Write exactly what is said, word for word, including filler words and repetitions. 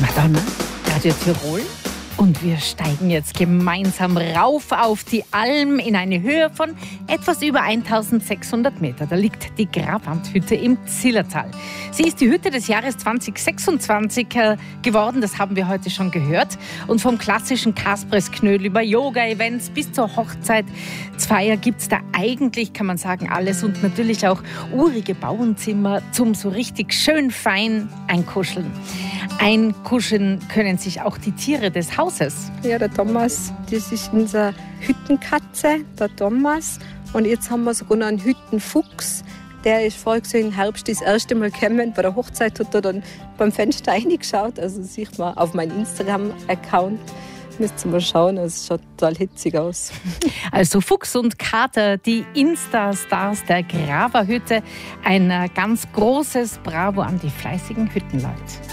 Madonna, Radio Tirol. Und wir steigen jetzt gemeinsam rauf auf die Alm in eine Höhe von etwas über eintausendsechshundert Meter. Da liegt die Grabwandhütte im Zillertal. Sie ist die Hütte des Jahres zwanzig sechsundzwanzig geworden, das haben wir heute schon gehört. Und vom klassischen Kaspersknödel über Yoga-Events bis zur Hochzeitsfeier gibt es da eigentlich, kann man sagen, alles. Und natürlich auch urige Bauernzimmer zum so richtig schön fein einkuscheln. Einkuscheln können sich auch die Tiere des Hauses. Ja, der Thomas, das ist unsere Hüttenkatze, der Thomas. Und jetzt haben wir sogar noch einen Hüttenfuchs. Der ist voriges im Herbst das erste Mal gekommen. Bei der Hochzeit hat er dann beim Fenster reingeschaut. Also sieht man auf meinem Instagram-Account. Müsst ihr mal schauen, es schaut total hitzig aus. Also Fuchs und Kater, die Insta-Stars der Graverhütte. Ein ganz großes Bravo an die fleißigen Hüttenleute.